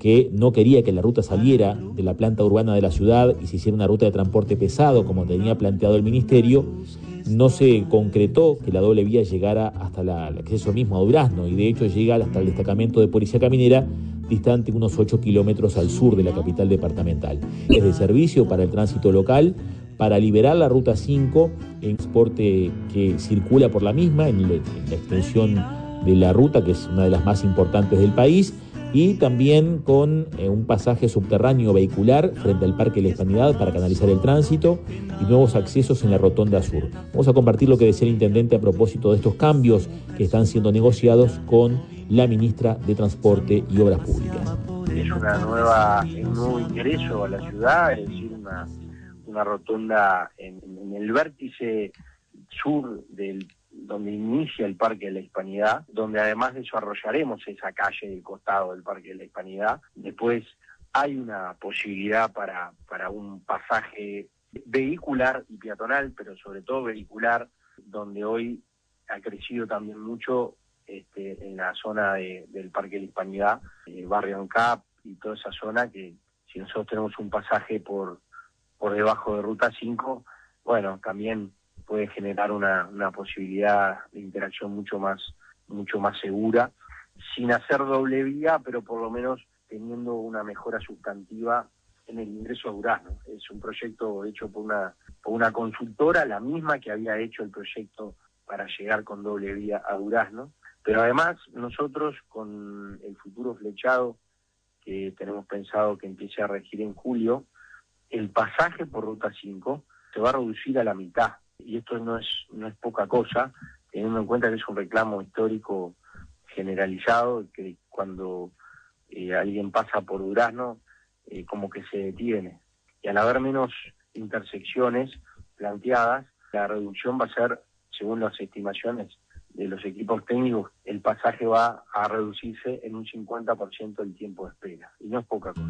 que no quería que la ruta saliera de la planta urbana de la ciudad y se hiciera una ruta de transporte pesado como tenía planteado el ministerio. No se concretó que la doble vía llegara hasta el acceso mismo a Durazno, y de hecho llega hasta el destacamento de Policía Caminera, distante unos 8 kilómetros al sur de la capital departamental. Es de servicio para el tránsito local, para liberar la Ruta 5, en transporte que circula por la misma, en la extensión de la ruta, que es una de las más importantes del país, y también con un pasaje subterráneo vehicular frente al Parque La Hispanidad para canalizar el tránsito y nuevos accesos en la Rotonda Sur. Vamos a compartir lo que decía el intendente a propósito de estos cambios que están siendo negociados con la ministra de Transporte y Obras Públicas. Es un nuevo ingreso a la ciudad, es decir, una rotonda en el vértice sur donde inicia el Parque de la Hispanidad, donde además desarrollaremos esa calle del costado del Parque de la Hispanidad. Después hay una posibilidad para un pasaje vehicular y peatonal, pero sobre todo vehicular, donde hoy ha crecido también mucho en la zona del Parque de la Hispanidad, Barrio ANCAP y toda esa zona, que si nosotros tenemos un pasaje por debajo de Ruta 5, bueno, también puede generar una posibilidad de interacción mucho más segura, sin hacer doble vía, pero por lo menos teniendo una mejora sustantiva en el ingreso a Durazno. Es un proyecto hecho por una consultora, la misma que había hecho el proyecto para llegar con doble vía a Durazno, pero además nosotros con el futuro flechado, que tenemos pensado que empiece a regir en julio, el pasaje por Ruta 5 se va a reducir a la mitad. Y esto no es poca cosa, teniendo en cuenta que es un reclamo histórico generalizado, que cuando alguien pasa por Durazno, como que se detiene. Y al haber menos intersecciones planteadas, la reducción va a ser, según las estimaciones de los equipos técnicos, el pasaje va a reducirse en un 50% del tiempo de espera. Y no es poca cosa.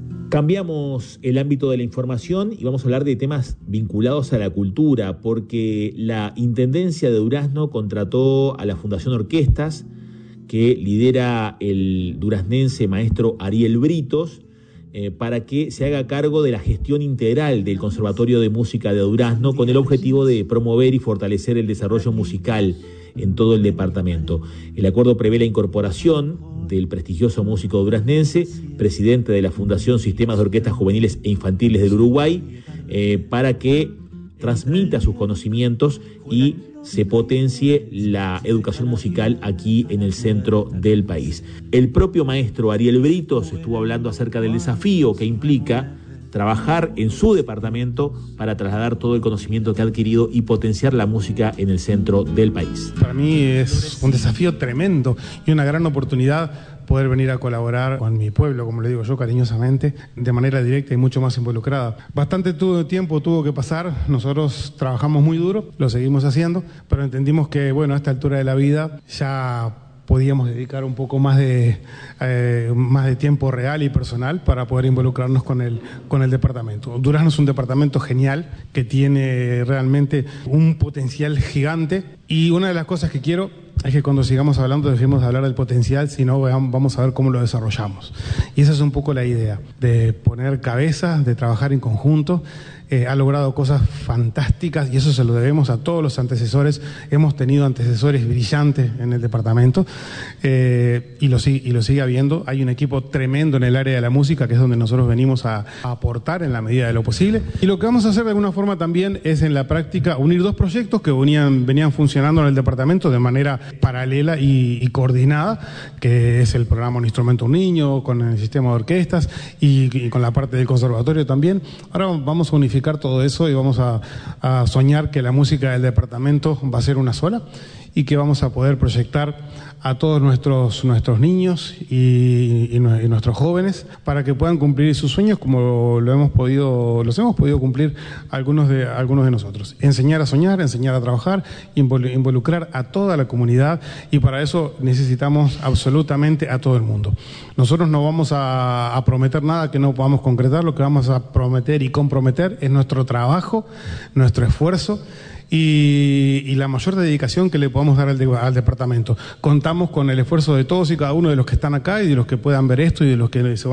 Cambiamos el ámbito de la información y vamos a hablar de temas vinculados a la cultura, porque la Intendencia de Durazno contrató a la Fundación Orquestas, que lidera el duraznense maestro Ariel Britos, para que se haga cargo de la gestión integral del Conservatorio de Música de Durazno, con el objetivo de promover y fortalecer el desarrollo musical en todo el departamento. El acuerdo prevé la incorporación del prestigioso músico duraznense, presidente de la Fundación Sistemas de Orquestas Juveniles e Infantiles del Uruguay, para que transmita sus conocimientos y se potencie la educación musical aquí en el centro del país. El propio maestro Ariel Britos estuvo hablando acerca del desafío que implica trabajar en su departamento para trasladar todo el conocimiento que ha adquirido y potenciar la música en el centro del país. Para mí es un desafío tremendo y una gran oportunidad poder venir a colaborar con mi pueblo, como le digo yo cariñosamente, de manera directa y mucho más involucrada. Bastante tiempo tuvo que pasar, nosotros trabajamos muy duro, lo seguimos haciendo, pero entendimos que, bueno, a esta altura de la vida ya podíamos dedicar un poco más de tiempo real y personal para poder involucrarnos con el departamento. Durazno es un departamento genial que tiene realmente un potencial gigante, y una de las cosas que quiero es que cuando sigamos hablando dejemos de hablar del potencial, sino vamos a ver cómo lo desarrollamos. Y esa es un poco la idea, de poner cabezas, de trabajar en conjunto. Ha logrado cosas fantásticas y eso se lo debemos a todos los antecesores. Hemos tenido antecesores brillantes en el departamento y lo sigue habiendo. Hay un equipo tremendo en el área de la música, que es donde nosotros venimos a aportar en la medida de lo posible. Y lo que vamos a hacer de alguna forma también es en la práctica unir dos proyectos que venían funcionando en el departamento de manera paralela y coordinada, que es el programa Un Instrumento Un Niño, con el sistema de orquestas y con la parte del conservatorio también. Ahora vamos a unificar todo eso y vamos a soñar que la música del departamento va a ser una sola y que vamos a poder proyectar a todos nuestros niños y nuestros jóvenes para que puedan cumplir sus sueños como los hemos podido cumplir algunos de nosotros. Enseñar a soñar, enseñar a trabajar, involucrar a toda la comunidad, y para eso necesitamos absolutamente a todo el mundo. Nosotros no vamos a prometer nada que no podamos concretar. Lo que vamos a prometer y comprometer es nuestro trabajo, nuestro esfuerzo y la mayor dedicación que le podamos dar al departamento. Contamos con el esfuerzo de todos y cada uno de los que están acá y de los que puedan ver esto y de los que se van